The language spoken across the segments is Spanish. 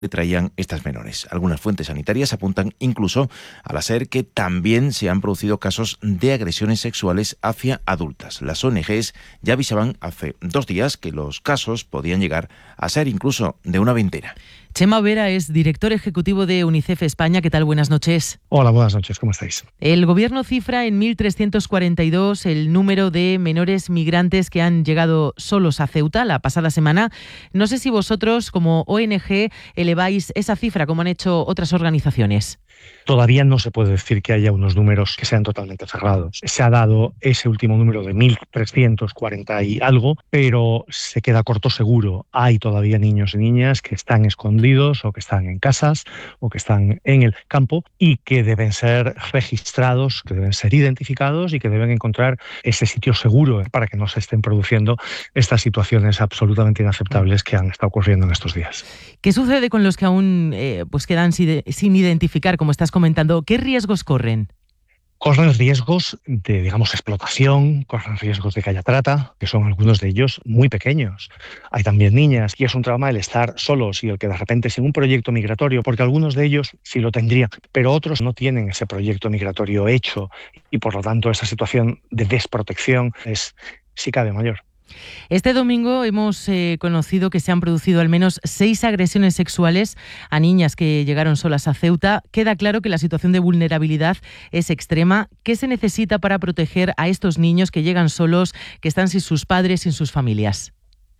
que traían estas menores. Algunas fuentes sanitarias apuntan incluso a la SER que también se han producido casos de agresiones sexuales hacia adultas. Las ONGs ya avisaban hace 2 días que los casos podían llegar a ser incluso de una veintena. Chema Vera es director ejecutivo de UNICEF España. ¿Qué tal? Buenas noches. Hola, buenas noches. ¿Cómo estáis? El Gobierno cifra en 1.342 el número de menores migrantes que han llegado solos a Ceuta la pasada semana. No sé si vosotros, como ONG, eleváis esa cifra, como han hecho otras organizaciones. Todavía no se puede decir que haya unos números que sean totalmente cerrados. Se ha dado ese último número de 1.340 y algo, pero se queda corto seguro. Hay todavía niños y niñas que están escondidos o que están en casas o que están en el campo y que deben ser registrados, que deben ser identificados y que deben encontrar ese sitio seguro para que no se estén produciendo estas situaciones absolutamente inaceptables que han estado ocurriendo en estos días. ¿Qué sucede con los que aún quedan sin identificar, como estás comentando? ¿Qué riesgos corren? Corren riesgos de, explotación, corren riesgos de que haya trata, que son algunos de ellos muy pequeños. Hay también niñas, y es un trauma el estar solos y el que de repente sin un proyecto migratorio, porque algunos de ellos sí lo tendrían, pero otros no tienen ese proyecto migratorio hecho y por lo tanto esa situación de desprotección es, si cabe, mayor. Este domingo hemos conocido que se han producido al menos 6 agresiones sexuales a niñas que llegaron solas a Ceuta. Queda claro que la situación de vulnerabilidad es extrema. ¿Qué se necesita para proteger a estos niños que llegan solos, que están sin sus padres, sin sus familias?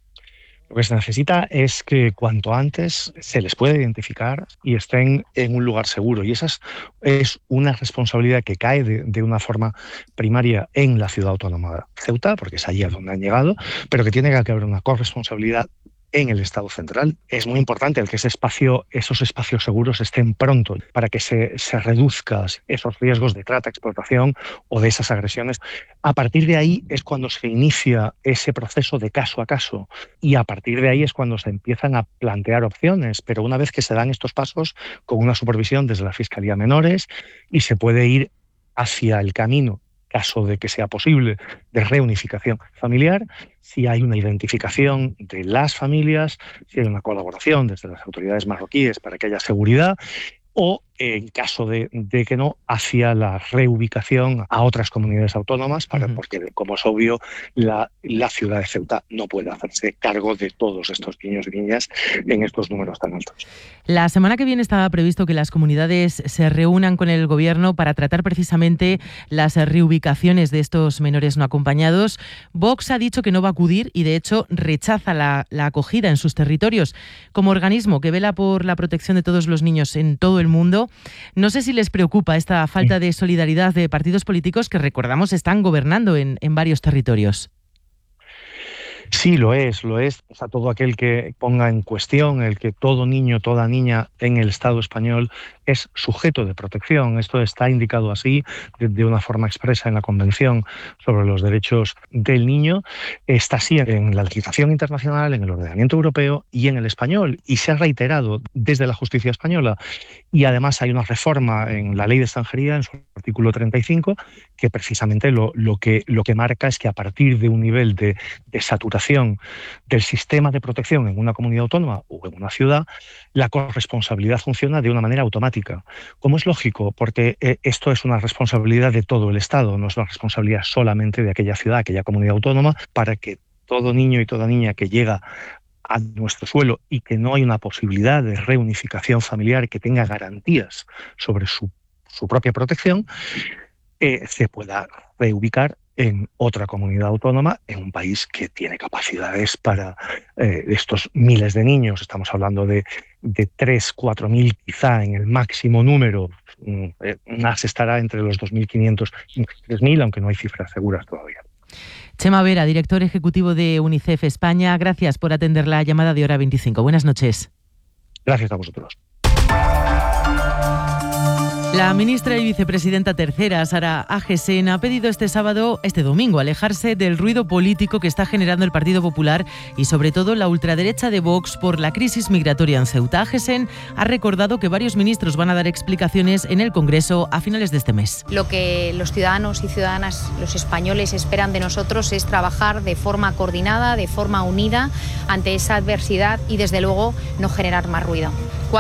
Lo que se necesita es que cuanto antes se les pueda identificar y estén en un lugar seguro. Y esa es una responsabilidad que cae de una forma primaria en la ciudad autónoma de Ceuta, porque es allí a donde han llegado, pero que tiene que haber una corresponsabilidad en el Estado central. Es muy importante el que esos espacios seguros estén pronto para que se reduzcan esos riesgos de trata, explotación o de esas agresiones. A partir de ahí es cuando se inicia ese proceso de caso a caso y a partir de ahí es cuando se empiezan a plantear opciones, pero una vez que se dan estos pasos con una supervisión desde la Fiscalía Menores y se puede ir hacia el camino, caso de que sea posible, de reunificación familiar, si hay una identificación de las familias, si hay una colaboración desde las autoridades marroquíes para que haya seguridad, o en caso de que no, hacia la reubicación a otras comunidades autónomas, porque, como es obvio, la ciudad de Ceuta no puede hacerse cargo de todos estos niños y niñas en estos números tan altos. La semana que viene estaba previsto que las comunidades se reúnan con el Gobierno para tratar precisamente las reubicaciones de estos menores no acompañados. Vox ha dicho que no va a acudir y, de hecho, rechaza la acogida en sus territorios. Como organismo que vela por la protección de todos los niños en todo el mundo, no sé si les preocupa esta falta de solidaridad de partidos políticos que, recordamos, están gobernando en varios territorios. Sí, lo es. O sea, todo aquel que ponga en cuestión el que todo niño, toda niña en el Estado español es sujeto de protección. Esto está indicado así de una forma expresa en la Convención sobre los Derechos del Niño. Está así en la legislación internacional, en el ordenamiento europeo y en el español. Y se ha reiterado desde la justicia española. Y además hay una reforma en la Ley de Extranjería, en su artículo 35, que precisamente lo que marca es que a partir de un nivel de saturación del sistema de protección en una comunidad autónoma o en una ciudad, la corresponsabilidad funciona de una manera automática. Como es lógico, porque esto es una responsabilidad de todo el Estado, no es una responsabilidad solamente de aquella ciudad, aquella comunidad autónoma, para que todo niño y toda niña que llega a nuestro suelo y que no hay una posibilidad de reunificación familiar que tenga garantías sobre su propia protección, se pueda reubicar en otra comunidad autónoma, en un país que tiene capacidades para estos miles de niños. Estamos hablando de 3.000-4.000 quizá en el máximo número. Más estará entre los 2.500 y 3.000, aunque no hay cifras seguras todavía. Chema Vera, director ejecutivo de UNICEF España, gracias por atender la llamada de Hora 25. Buenas noches. Gracias a vosotros. La ministra y vicepresidenta tercera, Sara Agesen, ha pedido este domingo, alejarse del ruido político que está generando el Partido Popular y sobre todo la ultraderecha de Vox por la crisis migratoria en Ceuta. Agesen ha recordado que varios ministros van a dar explicaciones en el Congreso a finales de este mes. Lo que los ciudadanos y ciudadanas, los españoles, esperan de nosotros es trabajar de forma coordinada, de forma unida ante esa adversidad y desde luego no generar más ruido.